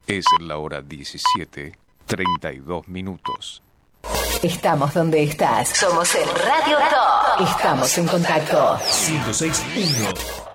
Es la hora 17:32. Estamos donde estás. Somos el Radio Top. Estamos en contacto. 106.1